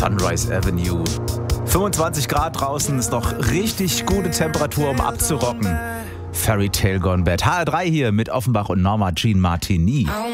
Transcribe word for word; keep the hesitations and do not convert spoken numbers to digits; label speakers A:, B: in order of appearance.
A: Sunrise Avenue. fünfundzwanzig Grad draußen, ist noch richtig gute Temperatur, um abzurocken. Fairy Tale Gone Bad. H R drei hier mit Offenbach und Norma Jean Martini.